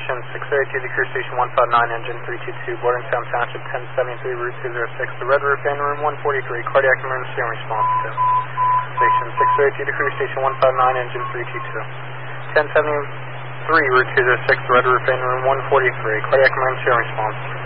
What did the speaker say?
Station 632 to Crew Station 159, Engine 322, Bordentown Township 1073, Route 206, the Red Roof Inn, Room 143, cardiac emergency and response to. Station 632 to Crew Station 159, Engine 322, 1073, Route 206, the Red Roof Inn, Room 143, cardiac emergency and response.